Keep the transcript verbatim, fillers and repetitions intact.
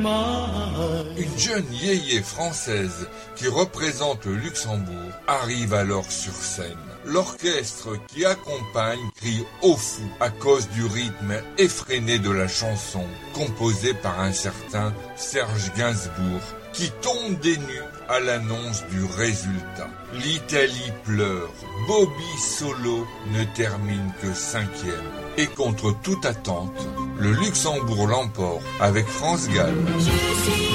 Une jeune yéyé française qui représente le Luxembourg arrive alors sur scène. L'orchestre qui accompagne crie au fou à cause du rythme effréné de la chanson, composée par un certain Serge Gainsbourg, qui tombe des nues à l'annonce du résultat. L'Italie pleure, Bobby Solo ne termine que cinquième. Et contre toute attente, le Luxembourg l'emporte avec France Gall.